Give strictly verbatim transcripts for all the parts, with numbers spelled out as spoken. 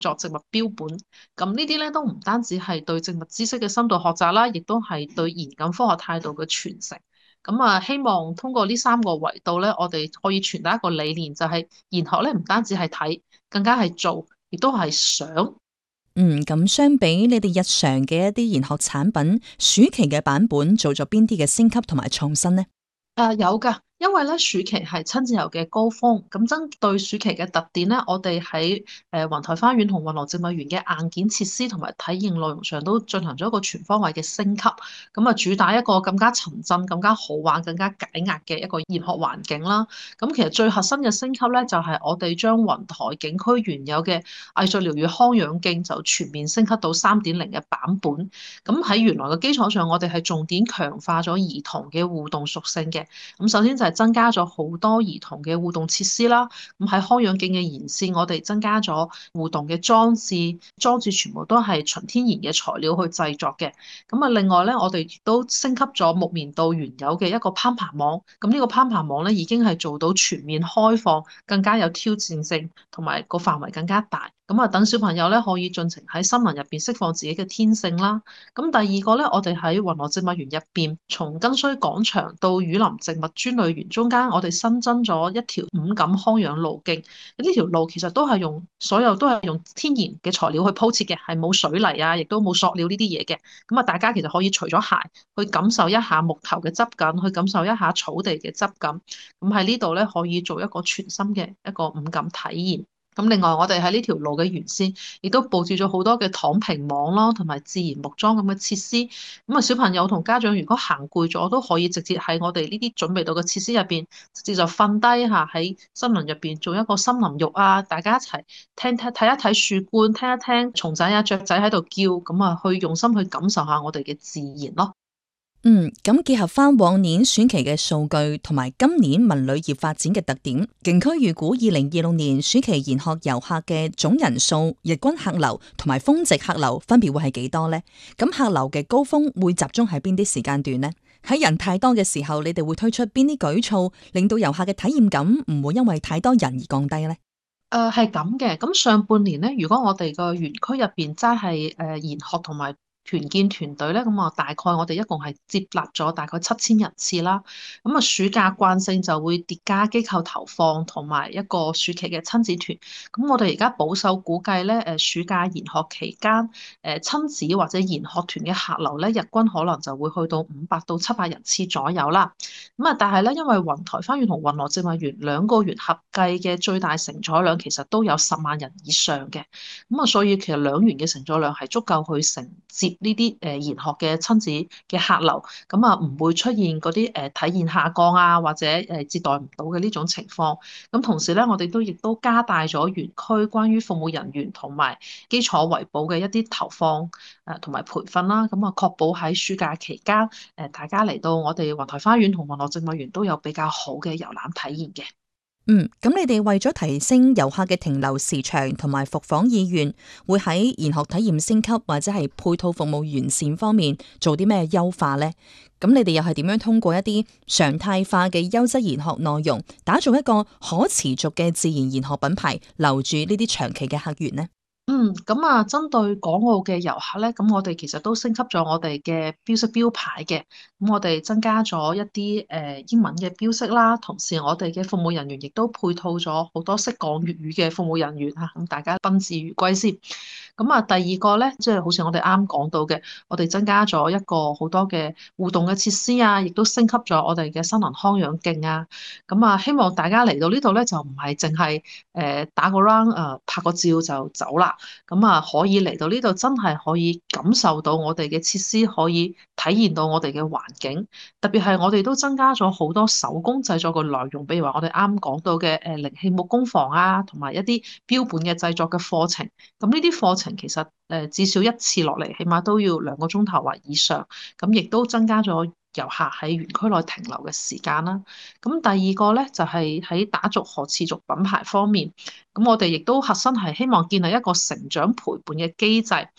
作植物標本。咁呢啲咧都唔單止係對植物知識嘅深度學習啦，亦都係對嚴謹科學態度嘅傳承。咁啊，希望通過呢三個維度咧，我哋可以傳達一個理念，就係研學咧唔單止係睇，更加係做，亦都係想。 嗯，咁相比你哋日常嘅一啲研學產品，暑期嘅版本做咗邊啲嘅升級同埋創新呢？ 誒、呃有㗎，因為咧暑期係親子遊嘅高峰，咁針對暑期嘅特點咧，我哋喺誒雲台花園同雲樂植物園嘅硬件設施同埋體驗內容上都進行咗一個全方位嘅升級，咁啊主打一個更加沉浸、更加好玩、更加解壓嘅一個研學環境啦。咁其實最核心嘅升級咧，就係、是、我哋將雲台景區原有嘅藝術療癒康養徑就全面升級到三點零嘅版本。咁喺原來嘅基礎上，我哋係重點強化咗兒童嘅互動屬性嘅。咁首先就係增加咗好多兒童嘅互動設施啦。咁喺康養徑嘅沿線，我哋增加咗互動嘅裝置，裝置全部都係純天然嘅材料去製作嘅。咁啊，另外咧，我哋亦都升級咗木棉道原有嘅一個攀爬網。咁呢個攀爬網咧，已經係做到全面開放，更加有挑戰性，同埋個範圍更加大。咁啊，等小朋友咧可以盡情喺森林入邊釋放自己嘅天性啦。咁第二個咧，我哋喺雲樂植物園入邊，從根須廣場到雨林植物專類園中間，我哋新增咗一條五感康養路徑。呢條路其實都係用所有都係用天然嘅材料去鋪設嘅，係冇水泥啊，亦都冇塑料呢啲嘢嘅。咁啊，大家其實可以除咗鞋，去感受一下木頭嘅質感，去感受一下草地嘅質感。咁喺呢度咧，可以做一個全新嘅一個五感體驗。咁另外，我哋喺呢條路嘅沿線，亦都佈置咗好多嘅躺平網咯，同埋自然木樁咁嘅設施。咁啊，小朋友同家長如果行攰咗，都可以直接喺我哋呢啲準備到嘅設施入邊，直接就瞓低下喺森林入邊做一個森林浴啊！大家一齊聽聽睇一睇樹冠，聽一聽蟲仔啊雀仔喺度叫，咁啊去用心去感受下我哋嘅自然咯。 嗯，咁結合翻往年暑期嘅數據同埋今年文旅業發展嘅特點，景區預估二零二六年暑期研學遊客嘅總人數、日均客流同埋峰值客流分別會係幾多呢？咁客流嘅高峰會集中喺邊啲時間段呢？喺人太多嘅時候，你哋會推出邊啲舉措，令到遊客嘅體驗感唔會因為太多人而降低呢？ 誒係咁嘅，咁上半年咧，如果我哋個園區入邊齋係誒研學同埋團建團隊咧，咁啊大概我哋一共係接納咗大概七千人次啦。咁啊暑假慣性就會疊加機構投放同埋一個暑期嘅親子團。咁我哋而家保守估計咧，誒暑假研學期間誒親子或者研學團嘅客流咧，日均可能就會去到五百到七百人次左右啦。咁啊，但係咧，因為雲台花園同雲樂植物園兩個園合計嘅最大承載量其實都有十萬人以上嘅，咁啊，所以其實兩園嘅承載量係足夠去承接呢啲誒研學嘅親子嘅客流，咁啊唔會出現嗰啲誒體驗下降啊，或者誒接待唔到嘅呢種情況。咁同時咧，我哋都亦都加大咗園區關於服務人員同埋基礎維保嘅一啲投放誒同埋培訓啦，咁啊確保喺暑假期間誒大家嚟到我哋雲台花園同雲樂植物園都有比較好嘅遊覽體驗嘅。 嗯，咁你哋為咗提升遊客嘅停留時長同埋復訪意願，會喺研學體驗升級或者係配套服務完善方面做啲咩優化呢？咁你哋又係點樣通過一啲常態化嘅優質研學內容，打造一個可持續嘅自然研學品牌，留住呢啲長期嘅客源呢？ 嗯，咁啊，針對港澳嘅遊客咧，咁我哋其實都升級咗我哋嘅標識標牌嘅，咁我哋增加咗一啲誒、呃、英文嘅標識啦，同時我哋嘅服務人員亦都配套咗好多識講粵語嘅服務人員嚇，咁大家賓至如歸先。咁啊，第二個咧，即係好似我哋啱講到嘅，我哋增加咗一個好多嘅互動嘅設施啊，亦都升級咗我哋嘅森林康養徑啊。咁啊，希望大家嚟到呢度咧，就唔係淨係誒打個 round 誒拍個照就走啦。咁啊，可以嚟到呢度真係可以感受到我哋嘅設施，可以體驗到我哋嘅環境。特別係我哋都增加咗好多手工製作嘅內容，比如話我哋啱講到嘅誒靈氣木工房啊，同埋一啲標本嘅製作嘅課程。咁呢啲課程其實誒至少一次落嚟，起碼都要兩個鐘頭或以上。咁亦都增加咗遊客喺園區內停留嘅時間啦。咁第二個咧就係喺打造可持續品牌方面，咁我哋亦都核心係希望建立一個成長陪伴嘅機制，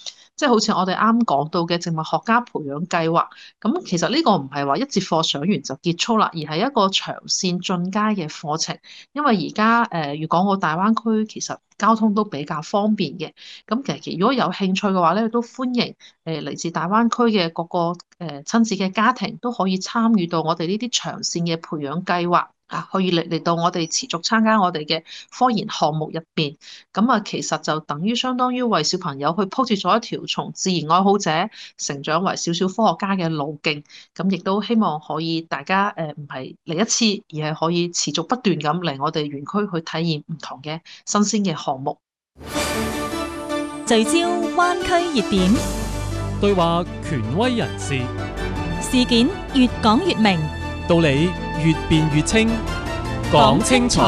即係好似我哋啱講到嘅植物學家培養計劃。咁其實呢個唔係話一節課上完就結束啦，而係一個長線進階嘅課程。因為而家誒粵港澳大灣區其實交通都比較方便嘅。咁其實如果有興趣嘅話咧，都歡迎誒嚟自大灣區嘅各個誒親子嘅家庭都可以參與到我哋呢啲長線嘅培養計劃。啊，可以嚟嚟到我哋持續參加我哋嘅科研項目入邊，咁啊，其實就等於相當於為小朋友去鋪設咗一條從自然愛好者成長為小小科學家嘅路徑。咁亦都希望可以大家誒唔係嚟一次，而係可以持續不斷咁嚟我哋園區去體驗唔同嘅新鮮嘅項目。 聚焦灣區熱點， 對話權威人士， 事件越講越明， 道理越辯越清，講清楚。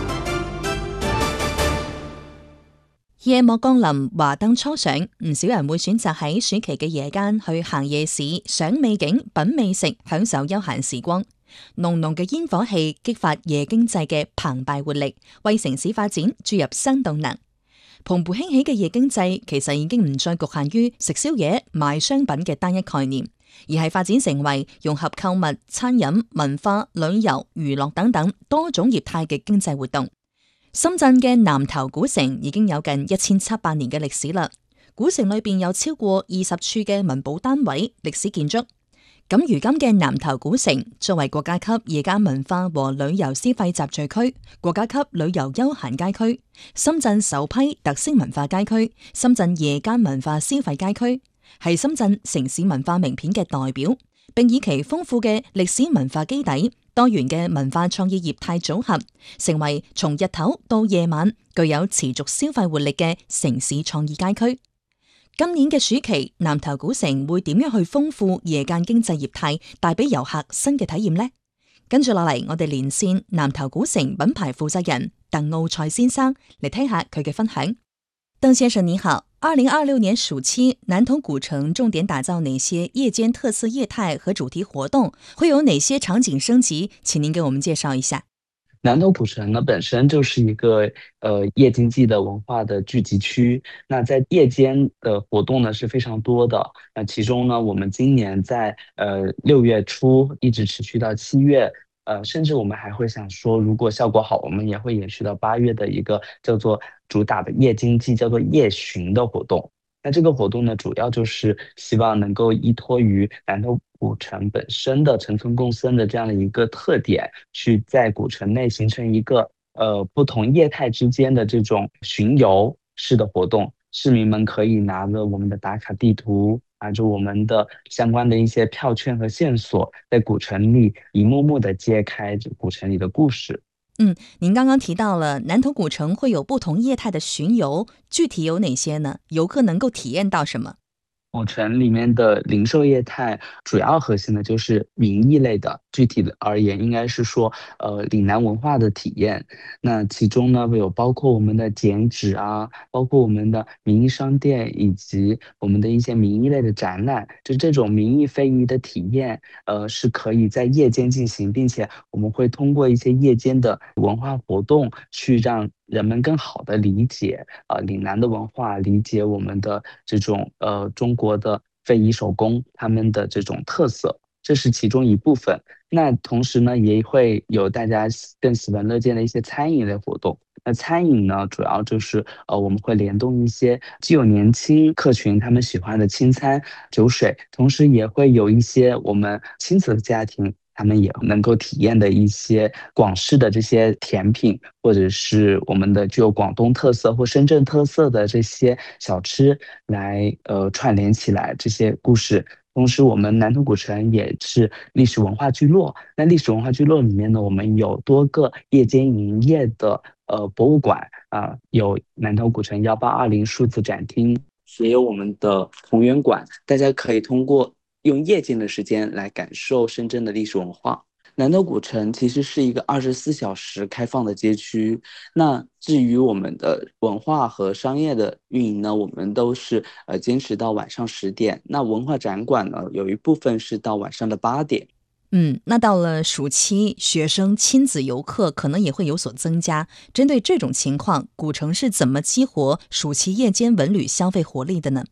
夜幕降臨，華燈初上，唔少人會選擇喺暑期嘅夜間去行夜市，賞美景、品美食，享受休閒時光。濃濃嘅煙火氣激發夜經濟嘅澎湃活力，為城市發展注入新動能。蓬勃興起嘅夜經濟其實已經唔再局限於食宵夜、賣商品嘅單一概念，而係發展成為融合購物、餐飲、文化、旅遊、娛樂等等多種業態嘅經濟活動。深圳嘅南頭古城已經有近一千七百年嘅歷史啦。古城裏邊有超過二十處嘅文保單位、歷史建築。咁如今嘅南頭古城作為國家級夜間文化和旅遊消費集聚區、國家級旅遊休閒街區、深圳首批特色文化街區、深圳夜間文化消費街區，係深圳城市文化名片嘅代表，並以其豐富嘅歷史文化基底、多元嘅文化創意業態組合，成為從日頭到夜晚具有持續消費活力嘅城市創意街區。今年嘅暑期，南頭古城會點樣去豐富夜間經濟業態，帶俾遊客新嘅體驗呢？跟住落嚟，我哋連線南頭古城品牌負責人鄧奧賽先生嚟聽下佢嘅分享。鄧先生你好，二零二六年暑期，南頭古城重點打造哪些夜間特色業態和主題活動？會有哪些場景升級？請您給我們介紹一下。 南頭古城呢本身就是一個呃夜經濟的文化的聚集區，那在夜間的活動呢是非常多的。那其中呢，我們今年在呃六月初一直持續到七月，呃甚至我們還會想說，如果效果好，我們也會延續到八月的一個叫做主打的夜經濟，叫做夜巡的活動。那這個活動呢，主要就是希望能夠依託於南頭古城本身的城村共生的這樣的一個特點，去在古城內形成一個呃不同業態之間的這種巡遊式的活動。市民們可以拿着我們的打卡地圖，拿着我們的相關的一些票券和線索，在古城裏一幕幕的揭開古城裏的故事。 嗯，您剛剛提到了南頭古城會有不同業態的巡遊，具體有哪些呢？遊客能夠體驗到什麼？ 古城裏面的零售業態主要核心的就是名義類的，具體的而言應該是說呃嶺南文化的體驗。那其中呢有包括我們的剪紙啊，包括我們的名義商店，以及我們的一些名義類的展覽，就這種名義非遺的體驗呃是可以在夜間進行，並且我們會通過一些夜間的文化活動去讓人們更好的理解呃嶺南的文化，理解我們的這種呃中國的非遺手工他們的這種特色，這是其中一部分。那同時呢也會有大家更喜聞樂見的一些餐飲類活動。那餐飲呢主要就是呃我們會聯動一些既有年輕客群他們喜歡的清餐酒水，同時也會有一些我們親子的家庭他們也能夠體驗的一些廣式的這些甜品，或者是我們的具有廣東特色或深圳特色的這些小吃，來呃串聯起來這些故事。同時我們南頭古城也是歷史文化聚落，那歷史文化聚落裏面呢，我們有多個夜間營業的呃博物館啊、呃，有南頭古城一八二零數字展廳，也有我們的同源館，大家可以通過用夜間的時間來感受深圳的歷史文化。南頭古城其實是一個二十四小時開放的街區，那至於我們的文化和商業的運營呢，我們都是呃堅持到晚上十點，那文化展館呢有一部分是到晚上的八點。 嗯，那到了暑期，學生親子遊客可能也會有所增加。針對這種情況，古城是怎麼激活暑期夜間文旅消費活力的呢？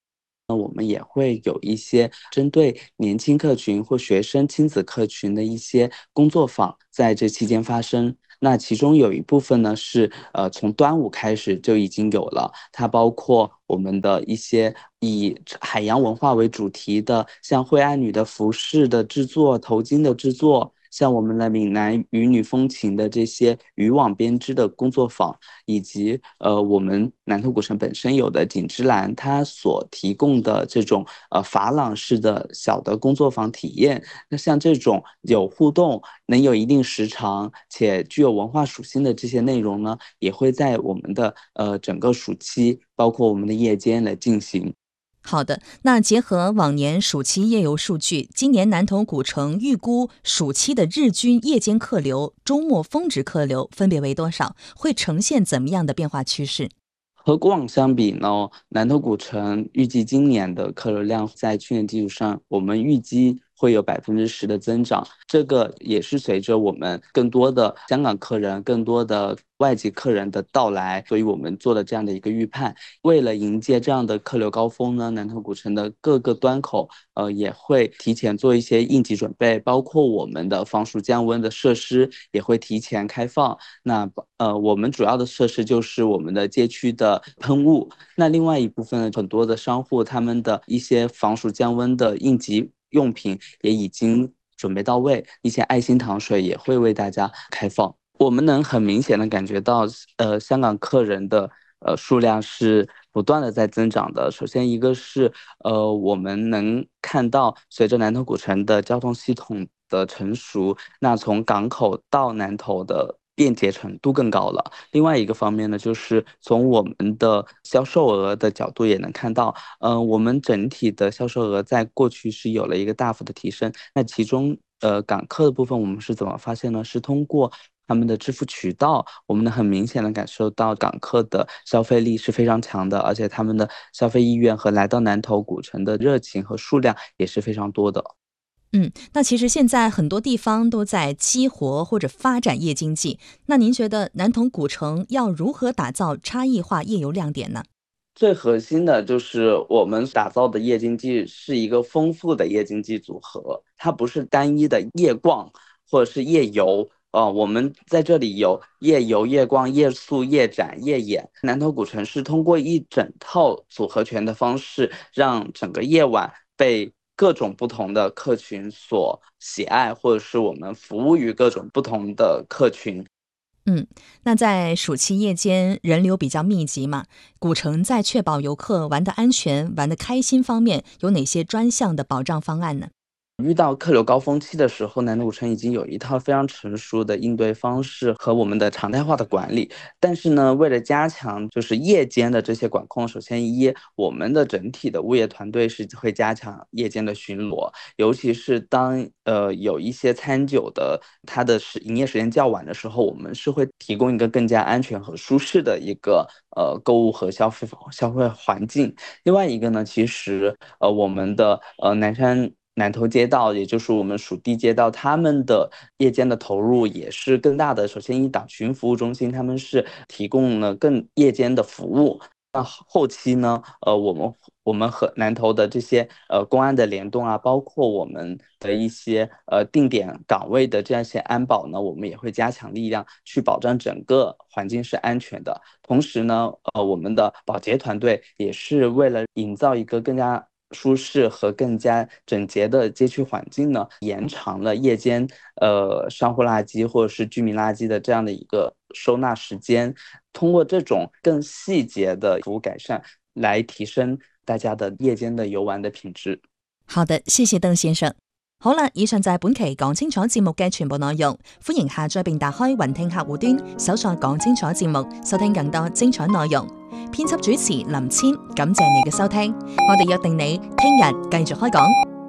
那我们也会有一些针对年轻客群或学生亲子客群的一些工作坊在这期间发生。那其中有一部分呢是呃从端午开始就已经有了，它包括我们的一些以海洋文化为主题的，像惠安女的服饰的制作、头巾的制作，像我们的闽南渔女风情的这些渔网编织的工作坊，以及呃我们南头古城本身有的锦之蓝它所提供的这种呃珐琅式的小的工作坊体验。那像这种有互动、能有一定时长且具有文化属性的这些内容呢，也会在我们的呃整个暑期，包括我们的夜间来进行。 好的，那结合往年暑期夜游数据，今年南投古城预估暑期的日均夜间客流、周末峰值客流分别为多少？会呈现怎么样的变化趋势？ 和过往相比呢，南头古城预计今年的客流量在去年基础上，我们预计会有百分之十的增长。这个也是随着我们更多的香港客人、更多的外籍客人的到来，所以我们做了这样的一个预判。为了迎接这样的客流高峰呢，南头古城的各个端口，呃，也会提前做一些应急准备，包括我们的防暑降温的设施也会提前开放。那呃，我们主要的设施就是我们的街区的喷雾。那另外一部分很多的商户，他们的一些防暑降温的应急用品也已经准备到位，一些爱心糖水也会为大家开放。我们能很明显的感觉到，呃，香港客人的呃数量是不断的在增长的。首先一个是呃，我们能看到随着南头古城的交通系统的成熟，那从港口到南头的便捷程度更高了。另外一个方面呢，就是从我们的销售额的角度也能看到，呃，我们整体的销售额在过去是有了一个大幅的提升。那其中呃港客的部分，我们是怎么发现呢？是通过他们的支付渠道，我们能很明显的感受到港客的消费力是非常强的，而且他们的消费意愿和来到南头古城的热情和数量也是非常多的。 嗯，那其实现在很多地方都在激活或者发展夜经济，那您觉得南头古城要如何打造差异化夜游亮点呢？ 最核心的就是我们打造的夜经济是一个丰富的夜经济组合，它不是单一的夜逛或者是夜游。呃，我们在这里有夜游、夜逛、夜宿、夜展、夜演。南头古城是通过一整套组合拳的方式，让整个夜晚被各种不同的客群所喜爱，或者是我们服务于各种不同的客群。 嗯，那在暑期夜间人流比较密集嘛，古城在确保游客玩得安全、玩得开心方面，有哪些专项的保障方案呢？ 遇到客流高峰期的时候，南头古城已经有一套非常成熟的应对方式和我们的常态化的管理。但是呢，为了加强就是夜间的这些管控，首先一，我们的整体的物业团队是会加强夜间的巡逻，尤其是当呃有一些餐酒的它的时营业时间较晚的时候，我们是会提供一个更加安全和舒适的一个呃购物和消费消费环境。另外一个呢，其实呃我们的呃南山南头街道，也就是我们属地街道，他们的夜间的投入也是更大的。首先，一党群服务中心，他们是提供了更夜间的服务。那后期呢，呃，我们我们和南头的这些呃公安的联动啊，包括我们的一些呃定点岗位的这样一些安保呢，我们也会加强力量去保障整个环境是安全的。同时呢，呃，我们的保洁团队也是为了营造一个更加舒适和更加整洁的街区环境呢，延长了夜间呃商户垃圾或者是居民垃圾的这样的一个收纳时间，通过这种更细节的服务改善，来提升大家的夜間的遊玩的品質。 好的，謝謝鄧先生。好啦，以上就係本期講清楚節目嘅全部內容，歡迎下載並打開雲聽客戶端，搜索講清楚節目，收聽更多精彩內容。編輯主持林千，感謝你嘅收聽，我哋約定你聽日繼續開講。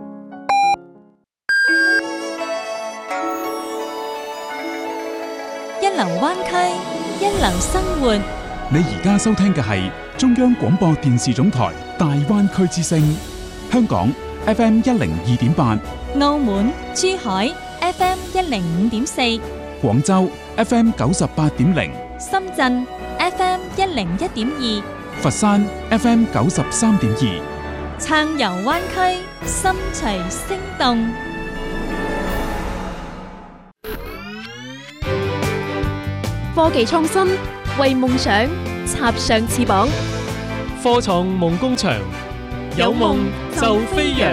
一流灣區，一流生活。 你而家收聽嘅係中央廣播電視總台大灣區之聲，香港 F M 一零二點八， 澳門、珠海 F M 一零五點四， 廣州 F M 九十八點零， 深圳 F M 一零一點二， 佛山 F M 九十三點二。 撐遊灣區，心隨聲動。 科技創新，為夢想插上翅膀。 科創夢工場，有夢就飛揚。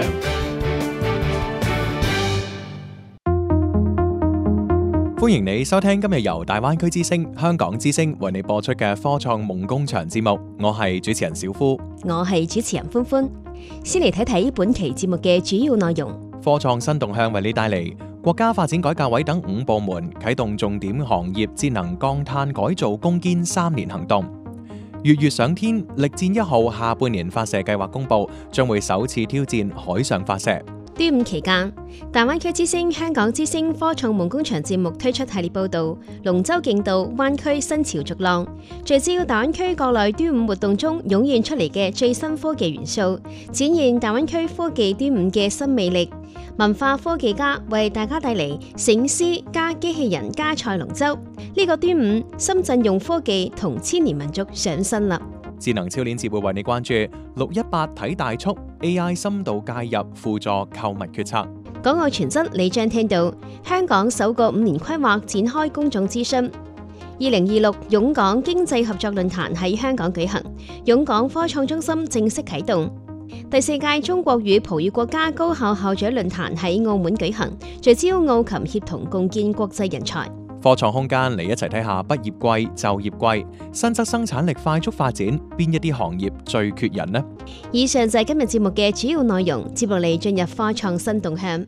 歡迎你收聽今日由大灣區之聲、香港之聲為你播出嘅科創夢工場節目，我係主持人小夫， 我係主持人歡歡。先嚟睇睇本期節目嘅主要內容。 科創新動向為你帶嚟國家發展改革委等五部門啟動重點行業節能降碳改造攻堅三年行動。月月上天力戰一號下半年發射計劃公佈，將會首次挑戰海上發射。 端午期間，大灣區之聲、香港之聲科創夢工場節目推出系列報導，龍舟競渡灣區新潮逐浪，聚焦大灣區國內端午活動中湧現出嚟嘅最新科技元素，展現大灣區科技端午嘅新魅力。文化科技家為大家帶嚟醒獅加機器人加賽龍舟，呢個端午深圳用科技同千年民族上身啦。 智能超鏈接會為你關注六一八睇大促 A I 深度介入輔助購物決策。 港澳傳真你將聽到香港首個五年規劃展開公眾諮詢。二零二六湧港經濟合作論壇喺香港舉行，湧港科創中心正式啟動。第四屆中國與葡語國家高校校長論壇喺澳門舉行，聚焦澳琴協同共建國際人才。 科創空間嚟一齊睇下畢業季、就業季，新質生產力快速發展，邊一啲行業最缺人呢？ 以上就係今日節目嘅主要內容，接落嚟進入科創新動向。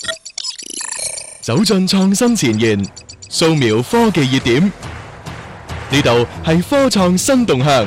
走進創新前沿，掃描科技熱點，呢度係科創新動向。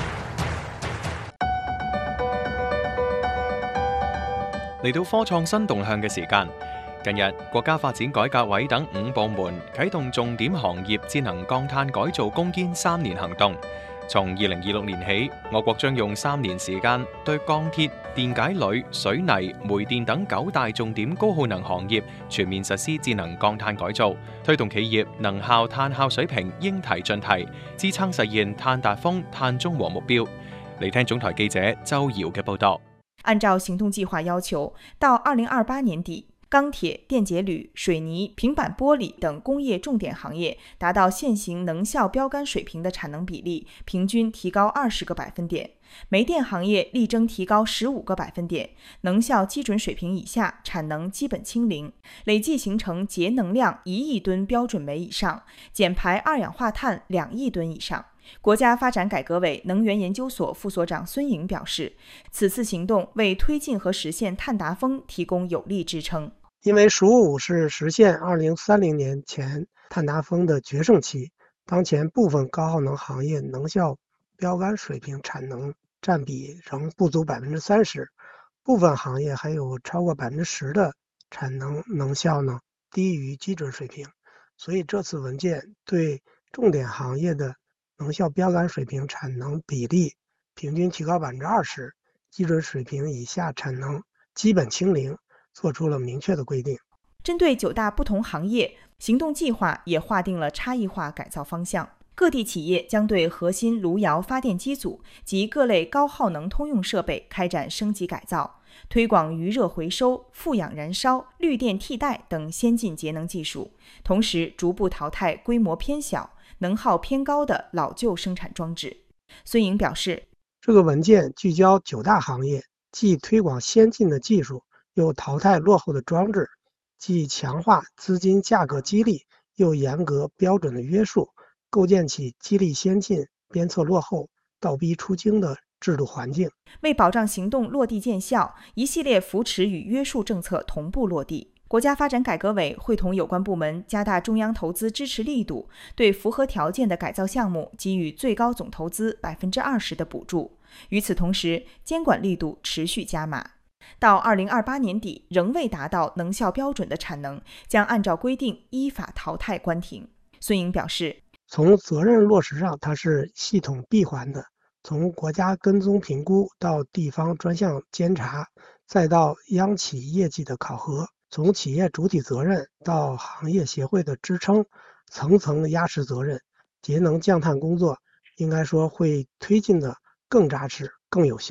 嚟到科創新動向嘅時間。近日，國家發展改革委等五部門啟動重點行業節能降碳改造攻堅三年行動。從二零二六年起，我國將用三年時間對鋼鐵、電解鋁、水泥、煤電等九大重點高耗能行業全面實施節能降碳改造，推動企業能效碳效水平應提盡提，支撐實現碳達峰、碳中和目標。嚟聽總台記者周瑤嘅報道。 按照行動計劃要求，到二零二八年底，鋼鐵、電解鋁、水泥、平板玻璃等工業重點行業達到現行能效標杆水平的產能比例平均提高二十個百分點，煤電行業力爭提高十五個百分點，能效基準水平以下產能基本清零，累計形成節能量一億噸標準煤以上，減排二氧化碳兩億噸以上。國家發展改革委能源研究所副所長孫穎表示，此次行動為推進和實現碳達峰提供有力支撐。 因為“十五”是實現二零三零年前碳達峰的決勝期，當前部分高耗能行業能效標杆水平產能佔比仍不足百分之三十，部分行業還有超過百分之十的產能能效呢低於基準水平，所以這次文件對重點行業的能效標杆水平產能比例平均提高百分之二十，基準水平以下產能基本清零，做出了明確的規定。 針對九大不同行業，行動計劃也劃定了差異化改造方向。各地企業將對核心爐窯發電機組及各類高耗能通用設備開展升級改造，推廣餘熱回收、負氧燃燒、綠電替代等先進節能技術，同時逐步淘汰規模偏小、能耗偏高的老舊生產裝置。孫穎表示， 這個文件聚焦九大行業，既推廣先進的技術，又淘汰落後的裝置，既強化資金價格激勵，又嚴格標準的約束，構建起激勵先進、鞭策落後、倒逼出京的制度環境。 為保障行動落地見效，一系列扶持與約束政策同步落地。國家發展改革委會同有關部門加大中央投資支持力度，對符合條件的改造項目給予最高總投資百分之二十的補助。與此同時，監管力度持續加碼。到二零二八年底仍未達到能效標準的產能，將按照規定依法淘汰關停。孫穎表示， 從責任落實上，它是系統閉環的，從國家跟蹤評估到地方專項監察，再到央企業績的考核，從企業主體責任到行業協會的支撐，層層壓實責任，節能降碳工作應該說會推進的更扎實、更有效。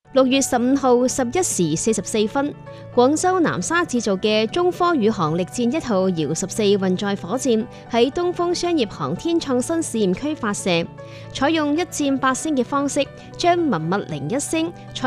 六月十五號十一時四十四分，廣州南沙製造嘅中科宇航力戰一號遙十四運載火箭喺東風商業航天創新試驗區發射，採用一箭八星嘅方式，將文物零一星